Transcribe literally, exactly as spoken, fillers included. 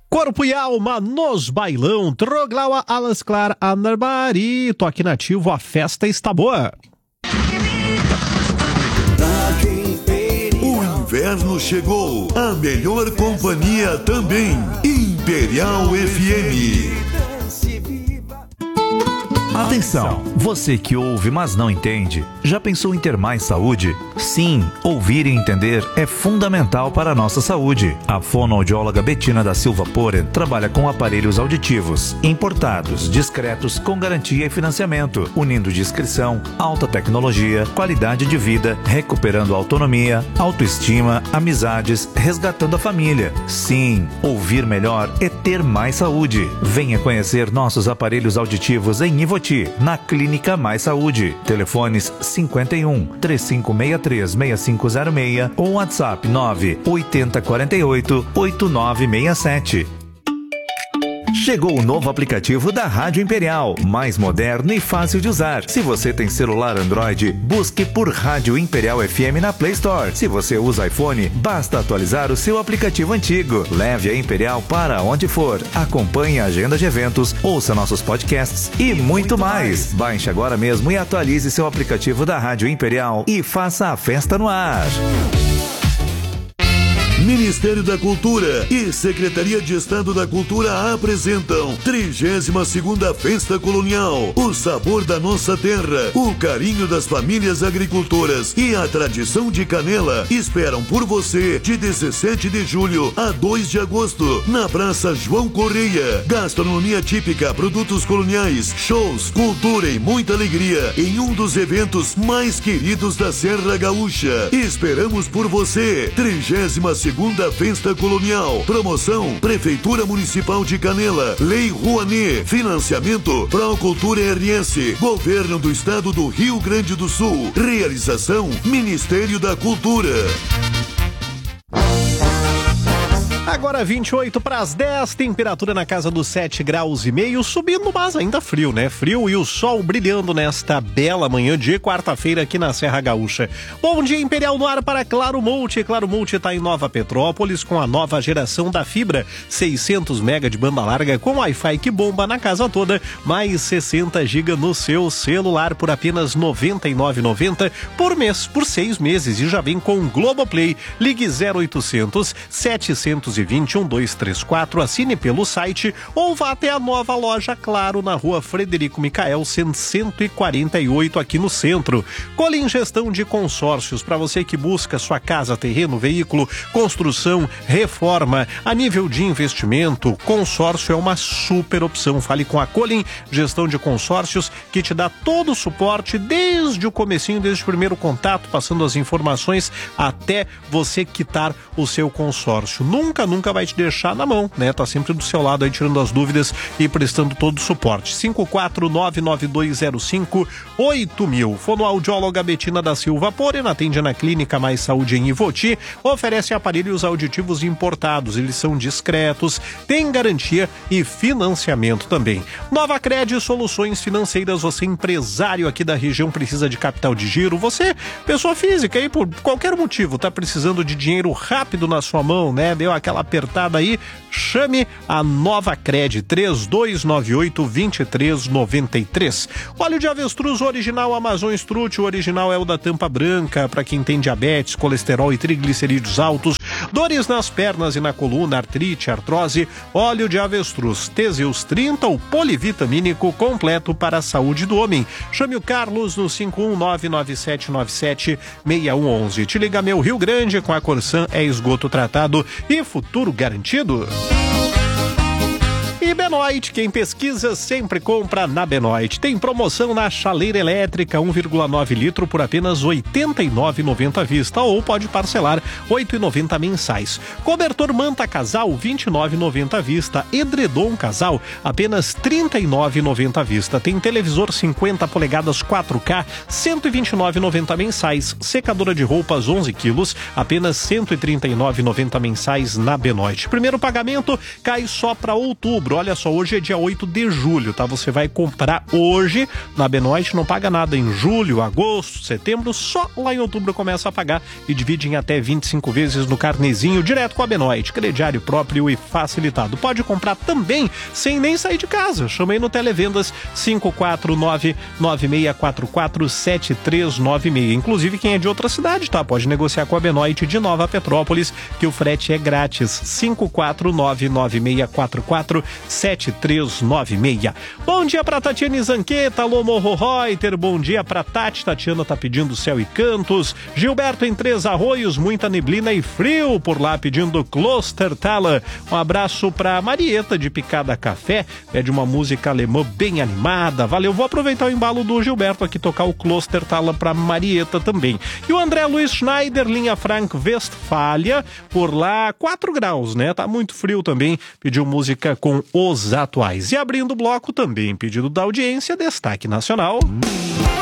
Corpo e alma nos bailão, Troglaua, Alas Clar, Andarbari. Tô aqui nativo, a festa está boa. O inverno chegou, a melhor companhia também. Imperial F M. Atenção, você que ouve, mas não entende, já pensou em ter mais saúde? Sim, ouvir e entender é fundamental para a nossa saúde. A fonoaudióloga Betina da Silva Poren trabalha com aparelhos auditivos, importados, discretos, com garantia e financiamento, unindo discrição, alta tecnologia, qualidade de vida, recuperando autonomia, autoestima, amizades, resgatando a família. Sim, ouvir melhor é ter mais saúde. Venha conhecer nossos aparelhos auditivos em Ivoti, na Clínica Mais Saúde. Telefones cinquenta e um, três cinco seis três, seis cinco zero seis ou WhatsApp nove oito zero quatro oito, oito nove seis sete. Chegou o novo aplicativo da Rádio Imperial, mais moderno e fácil de usar. Se você tem celular Android, busque por Rádio Imperial F M na Play Store. Se você usa iPhone, basta atualizar o seu aplicativo antigo. Leve a Imperial para onde for. Acompanhe a agenda de eventos, ouça nossos podcasts e muito mais. Baixe agora mesmo e atualize seu aplicativo da Rádio Imperial e faça a festa no ar. Ministério da Cultura e Secretaria de Estado da Cultura apresentam trigésima segunda Festa Colonial. O sabor da nossa terra, o carinho das famílias agricultoras e a tradição de Canela esperam por você de dezessete de julho a dois de agosto na Praça João Correia. Gastronomia típica, produtos coloniais, shows, cultura e muita alegria em um dos eventos mais queridos da Serra Gaúcha. Esperamos por você. trigésima segunda Festa Colonial. Promoção Prefeitura Municipal de Canela, Lei Rouanet, financiamento Procultura R S, Governo do Estado do Rio Grande do Sul. Realização Ministério da Cultura. Agora vinte e oito para as dez, temperatura na casa dos sete graus e meio, subindo, mas ainda frio, né? Frio e o sol brilhando nesta bela manhã de quarta-feira aqui na Serra Gaúcha. Bom dia, Imperial no ar para Claro Multi. Claro Multi está em Nova Petrópolis com a nova geração da fibra, seiscentos mega de banda larga com Wi-Fi que bomba na casa toda, mais sessenta gigas no seu celular por apenas noventa e nove reais e noventa centavos por mês, por seis meses, e já vem com Globoplay. Ligue zero oitocentos, setecentos e vinte, um dois três quatro, assine pelo site ou vá até a nova loja Claro na rua Frederico Micael cento e quarenta e oito aqui no centro. Colim Gestão de Consórcios, para você que busca sua casa, terreno, veículo, construção, reforma, a nível de investimento, consórcio é uma super opção. Fale com a Colim Gestão de Consórcios, que te dá todo o suporte desde o comecinho, desde o primeiro contato, passando as informações até você quitar o seu consórcio. Nunca, nunca vai te deixar na mão, né? Tá sempre do seu lado aí, tirando as dúvidas e prestando todo o suporte. cinco quatro nove nove dois zero cinco oito mil. Fonoaudióloga Betina da Silva Poren atende na Clínica Mais Saúde em Ivoti, oferece aparelhos auditivos importados, eles são discretos, tem garantia e financiamento também. Nova Cred Soluções Financeiras, você empresário aqui da região precisa de capital de giro, você, pessoa física aí, por qualquer motivo, tá precisando de dinheiro rápido na sua mão, né? Deu aquela apertada aí, chame a Nova Cred, três dois nove oito, dois três nove três. Óleo de avestruz original Amazon Strut, o original é o da tampa branca, para quem tem diabetes, colesterol e triglicerídeos altos, dores nas pernas e na coluna, artrite, artrose, óleo de avestruz, Teseus trinta, o polivitamínico completo para a saúde do homem. Chame o Carlos no cinco um nove nove sete nove sete seis um um um. Te liga meu Rio Grande, com a Corsan é esgoto tratado e futuro garantido. E Benoit, quem pesquisa sempre compra na Benoit. Tem promoção na chaleira elétrica um vírgula nove litro por apenas oitenta e nove reais e noventa centavos à vista, ou pode parcelar oito reais e noventa centavos mensais. Cobertor manta casal vinte e nove reais e noventa centavos à vista. Edredom casal apenas trinta e nove reais e noventa centavos à vista. Tem televisor cinquenta polegadas quatro K cento e vinte e nove reais e noventa centavos mensais. Secadora de roupas onze quilos apenas cento e trinta e nove reais e noventa centavos mensais na Benoit. Primeiro pagamento cai só para outubro. Olha só, hoje é dia oito de julho, tá? Você vai comprar hoje na Benoit, não paga nada em julho, agosto, setembro, só lá em outubro começa a pagar e divide em até vinte e cinco vezes no carnezinho, direto com a Benoit, crediário próprio e facilitado. Pode comprar também sem nem sair de casa. Chama aí no Televendas cinco quatro nove, nove seis quatro quatro, sete três nove seis. Inclusive quem é de outra cidade, tá? Pode negociar com a Benoit de Nova Petrópolis, que o frete é grátis. cinco quatro nove, nove seis quatro quatro, sete três nove seis. Bom dia pra Tatiane Zanqueta, alô Morro Reuter, bom dia pra Tati. Tatiana tá pedindo Céu e Cantos. Gilberto em Três Arroios, muita neblina e frio por lá, pedindo Klostertaler. Um abraço pra Marieta de Picada Café, pede uma música alemã bem animada. Valeu, vou aproveitar o embalo do Gilberto aqui, tocar o Klostertaler pra Marieta também. E o André Luiz Schneider, linha Frank Westfalia, por lá quatro graus, né? Tá muito frio também, pediu música com Os Atuais. E abrindo o bloco também, pedido da audiência, destaque nacional.